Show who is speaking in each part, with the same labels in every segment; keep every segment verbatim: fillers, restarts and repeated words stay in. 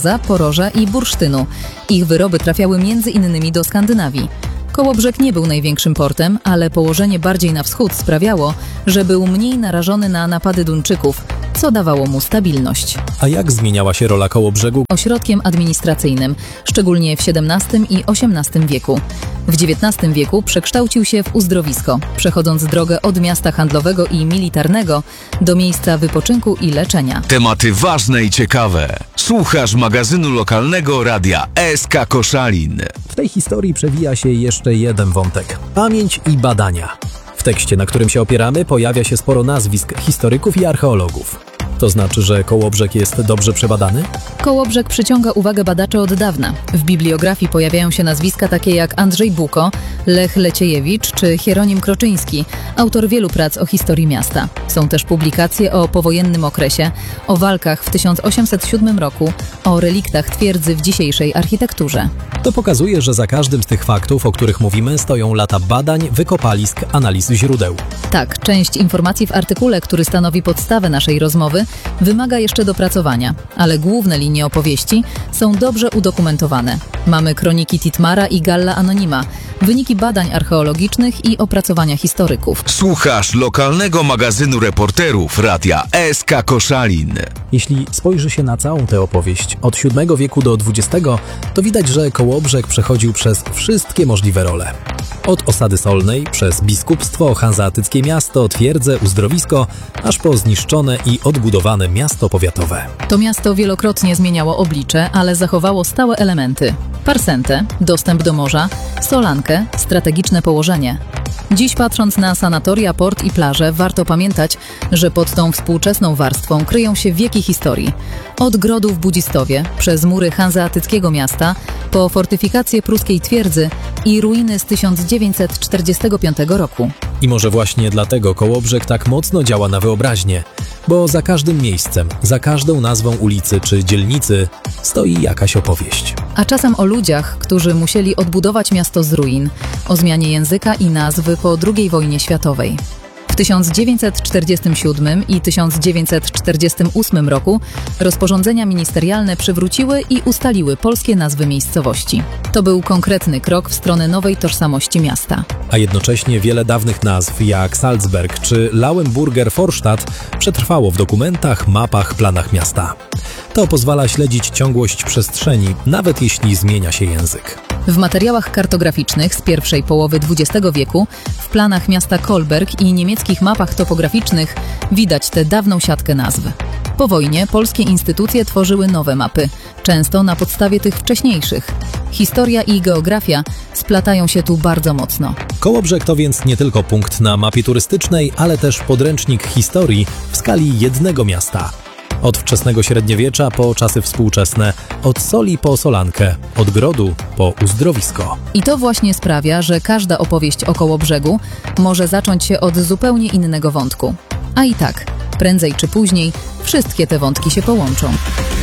Speaker 1: żelaza, poroża i bursztynu. Ich wyroby trafiały między innymi do Skandynawii. Kołobrzeg nie był największym portem, ale położenie bardziej na wschód sprawiało, że był mniej narażony na napady Duńczyków, co dawało mu stabilność.
Speaker 2: A jak zmieniała się rola Kołobrzegu?
Speaker 1: Ośrodkiem administracyjnym, szczególnie w siedemnastym i osiemnastym wieku. W dziewiętnastym wieku przekształcił się w uzdrowisko, przechodząc drogę od miasta handlowego i militarnego do miejsca wypoczynku i leczenia.
Speaker 3: Tematy ważne i ciekawe. Słuchasz magazynu lokalnego radia S K Koszalin.
Speaker 2: W tej historii przewija się jeszcze jeden wątek. Pamięć i badania. W tekście, na którym się opieramy, pojawia się sporo nazwisk historyków i archeologów. To znaczy, że Kołobrzeg jest dobrze przebadany?
Speaker 1: Kołobrzeg przyciąga uwagę badaczy od dawna. W bibliografii pojawiają się nazwiska takie jak Andrzej Buko, Lech Leciejewicz czy Hieronim Kroczyński, autor wielu prac o historii miasta. Są też publikacje o powojennym okresie, o walkach w tysiąc osiemset siódmym roku, o reliktach twierdzy w dzisiejszej architekturze.
Speaker 2: To pokazuje, że za każdym z tych faktów, o których mówimy, stoją lata badań, wykopalisk, analiz źródeł.
Speaker 1: Tak, część informacji w artykule, który stanowi podstawę naszej rozmowy, wymaga jeszcze dopracowania, ale główne linie opowieści są dobrze udokumentowane. Mamy kroniki Titmara i Galla Anonima, wyniki badań archeologicznych i opracowania historyków.
Speaker 3: Słuchasz lokalnego magazynu reporterów radia S K Koszalin.
Speaker 2: Jeśli spojrzy się na całą tę opowieść od siódmego wieku do dwudziestego, to widać, że Kołobrzeg przechodził przez wszystkie możliwe role. Od osady solnej, przez biskupstwo, hanzeatyckie miasto, twierdzę, uzdrowisko, aż po zniszczone i odbudowane miasto powiatowe.
Speaker 1: To miasto wielokrotnie zmieniało oblicze, ale zachowało stałe elementy. Parsentę, dostęp do morza, solankę, strategiczne położenie. Dziś patrząc na sanatoria, port i plaże, warto pamiętać, że pod tą współczesną warstwą kryją się wieki historii. Od grodu w Budzistowie, przez mury hanzeatyckiego miasta, po fortyfikacje pruskiej twierdzy i ruiny z tysiąc dziewięćset czterdziestego piątego roku.
Speaker 2: I może właśnie dlatego Kołobrzeg tak mocno działa na wyobraźnię, bo za każdym miejscem, za każdą nazwą ulicy czy dzielnicy stoi jakaś opowieść.
Speaker 1: A czasem o ludziach, którzy musieli odbudować miasto z ruin, o zmianie języka i nazwy po drugiej wojnie światowej. W tysiąc dziewięćset czterdziestym siódmym i tysiąc dziewięćset czterdziestym ósmym roku rozporządzenia ministerialne przywróciły i ustaliły polskie nazwy miejscowości. To był konkretny krok w stronę nowej tożsamości miasta.
Speaker 2: A jednocześnie wiele dawnych nazw jak Salzberg czy Lauenburger Vorstadt przetrwało w dokumentach, mapach, planach miasta. To pozwala śledzić ciągłość przestrzeni, nawet jeśli zmienia się język.
Speaker 1: W materiałach kartograficznych z pierwszej połowy dwudziestego wieku, w planach miasta Kolberg i niemieckich mapach topograficznych widać tę dawną siatkę nazw. Po wojnie polskie instytucje tworzyły nowe mapy, często na podstawie tych wcześniejszych. Historia i geografia splatają się tu bardzo mocno.
Speaker 2: Kołobrzeg to więc nie tylko punkt na mapie turystycznej, ale też podręcznik historii w skali jednego miasta. Od wczesnego średniowiecza po czasy współczesne, od soli po solankę, od grodu po uzdrowisko.
Speaker 1: I to właśnie sprawia, że każda opowieść o Kołobrzegu może zacząć się od zupełnie innego wątku. A i tak, prędzej czy później, wszystkie te wątki się połączą.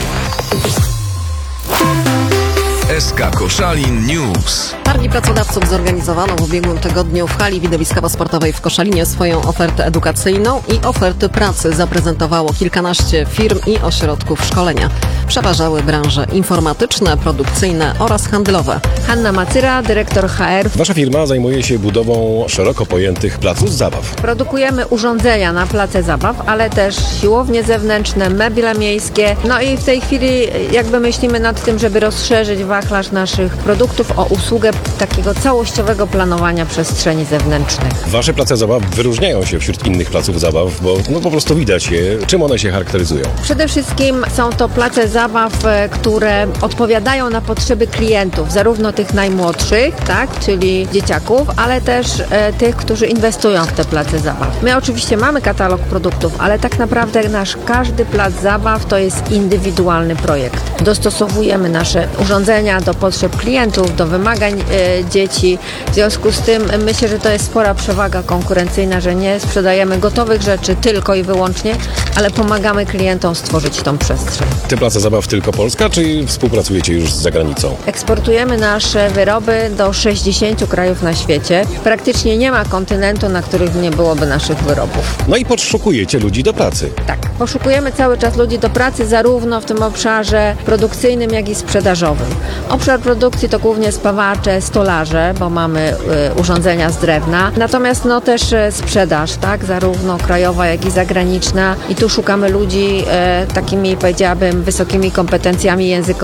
Speaker 3: S K Koszalin News.
Speaker 4: Targi pracodawców zorganizowano w ubiegłym tygodniu w hali widowiskowo-sportowej w Koszalinie. Swoją ofertę edukacyjną i oferty pracy zaprezentowało kilkanaście firm i ośrodków szkolenia. Przeważały branże informatyczne, produkcyjne oraz handlowe.
Speaker 5: Hanna Macyra, dyrektor H R.
Speaker 6: Wasza firma zajmuje się budową szeroko pojętych placów zabaw.
Speaker 5: Produkujemy urządzenia na place zabaw, ale też siłownie zewnętrzne, meble miejskie. No i w tej chwili jakby myślimy nad tym, żeby rozszerzyć wachlarz naszych produktów o usługę takiego całościowego planowania przestrzeni zewnętrznych.
Speaker 6: Wasze place zabaw wyróżniają się wśród innych placów zabaw, bo no po prostu widać je. Czym one się charakteryzują?
Speaker 5: Przede wszystkim są to place zabaw, które odpowiadają na potrzeby klientów, zarówno tych najmłodszych, tak, czyli dzieciaków, ale też e, tych, którzy inwestują w te place zabaw. My oczywiście mamy katalog produktów, ale tak naprawdę nasz każdy plac zabaw to jest indywidualny projekt. Dostosowujemy nasze urządzenia do potrzeb klientów, do wymagań e, dzieci. W związku z tym myślę, że to jest spora przewaga konkurencyjna, że nie sprzedajemy gotowych rzeczy tylko i wyłącznie, ale pomagamy klientom stworzyć tą przestrzeń.
Speaker 6: Te place zabaw zabaw tylko Polska, czy współpracujecie już z zagranicą?
Speaker 5: Eksportujemy nasze wyroby do sześćdziesięciu krajów na świecie. Praktycznie nie ma kontynentu, na którym nie byłoby naszych wyrobów.
Speaker 6: No i podszukujecie ludzi do pracy.
Speaker 5: Tak, poszukujemy cały czas ludzi do pracy, zarówno w tym obszarze produkcyjnym, jak i sprzedażowym. Obszar produkcji to głównie spawacze, stolarze, bo mamy y, urządzenia z drewna. Natomiast no też y, sprzedaż, tak, zarówno krajowa, jak i zagraniczna. I tu szukamy ludzi y, takimi, powiedziałabym, wysokimi kompetencjami językowymi.